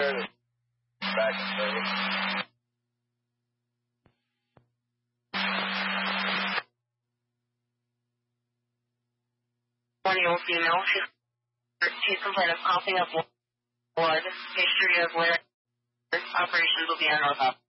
Back in service. One-year-old female. She's complained of coughing up blood, history of litter. Operations will be on North Up.